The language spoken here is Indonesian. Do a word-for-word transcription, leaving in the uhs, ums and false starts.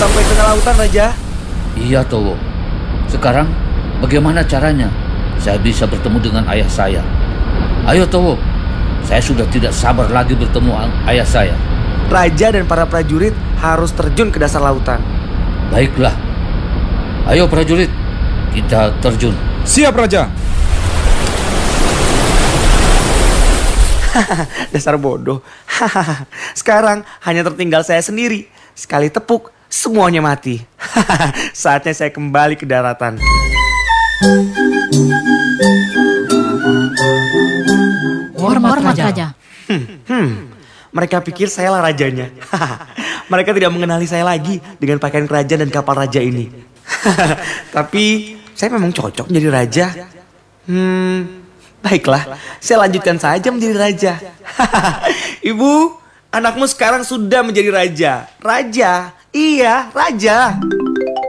sampai tengah lautan, Raja. Iya, Towo. Sekarang bagaimana caranya saya bisa bertemu dengan ayah saya? Ayo, Towo. Saya sudah tidak sabar lagi bertemu ayah saya. Raja dan para prajurit harus terjun ke dasar lautan. Baiklah. Ayo prajurit, kita terjun. Siap, Raja. Dasar bodoh. Sekarang hanya tertinggal saya sendiri. Sekali tepuk, semuanya mati. Saatnya saya kembali ke daratan. Hormat, Raja. Hmm, hmm. Mereka pikir saya lah rajanya. Mereka tidak mengenali saya lagi dengan pakaian kerajaan dan kapal raja ini. Tapi saya memang cocok menjadi raja. Hmm, baiklah, saya lanjutkan saja menjadi raja. Ibu, anakmu sekarang sudah menjadi raja. Raja, iya raja.